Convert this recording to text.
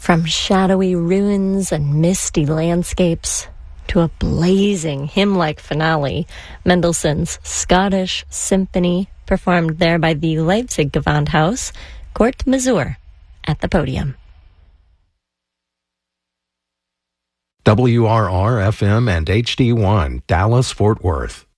From shadowy ruins and misty landscapes to a blazing hymn-like finale, Mendelssohn's Scottish Symphony, performed there by the Leipzig Gewandhaus, Court Mazur, at the podium. WRR-FM and HD1, Dallas-Fort Worth.